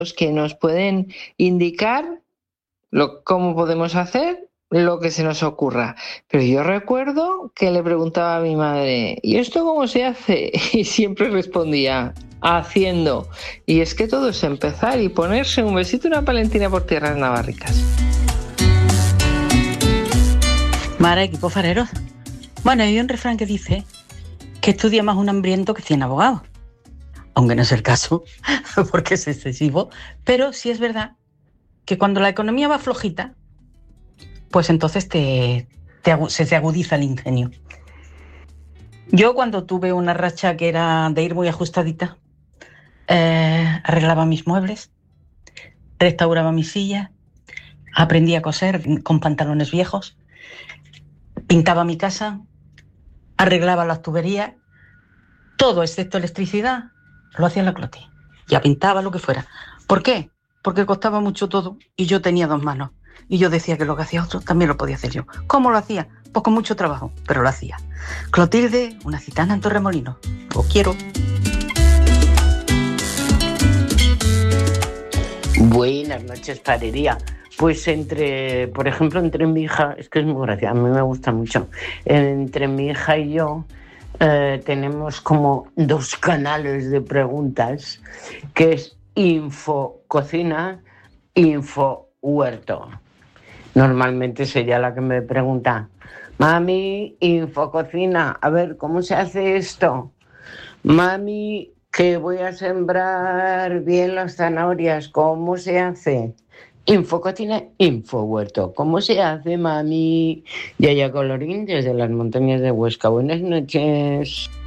que nos pueden indicar cómo podemos hacer lo que se nos ocurra. Pero yo recuerdo que le preguntaba a mi madre, ¿y esto cómo se hace? Y siempre respondía, haciendo. Y es que todo es empezar y ponerse un besito y una palentina por tierras navarricas. Mara, equipo fareros. Bueno, hay un refrán que dice que estudia más un hambriento que 100 abogados. Aunque no es el caso, porque es excesivo. Pero sí es verdad que cuando la economía va flojita, pues entonces se te agudiza el ingenio. Yo cuando tuve una racha que era de ir muy ajustadita, arreglaba mis muebles, restauraba mis sillas, aprendí a coser con pantalones viejos, pintaba mi casa, arreglaba las tuberías, todo excepto electricidad, lo hacía en la Cloti. Ya pintaba lo que fuera. ¿Por qué? Porque costaba mucho todo y yo tenía 2 manos. Y yo decía que lo que hacía otro también lo podía hacer yo. ¿Cómo lo hacía? Pues con mucho trabajo, pero lo hacía. Clotilde, una gitana en Torremolinos. Lo quiero. Buenas noches, farería. Pues por ejemplo, entre mi hija, es que es muy gracioso, a mí me gusta mucho, entre mi hija y yo tenemos como 2 canales de preguntas, que es Info Cocina, Info Huerto. Normalmente es ella la que me pregunta, mami, Info Cocina, a ver, ¿cómo se hace esto? Mami, que voy a sembrar bien las zanahorias, ¿cómo se hace? Info Cocina, Info Huerto. ¿Cómo se hace, mami? Yaya Colorín, desde las montañas de Huesca. Buenas noches.